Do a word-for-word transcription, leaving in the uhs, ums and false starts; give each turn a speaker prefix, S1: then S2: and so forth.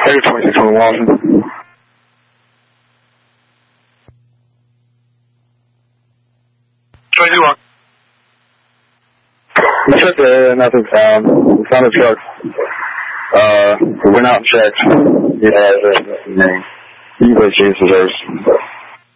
S1: Area twenty-six one Washington.
S2: twenty-one.
S1: We checked the area, nothing found. We found a truck. Uh, we went out and checked. Yeah, the name. You can go to Jesus.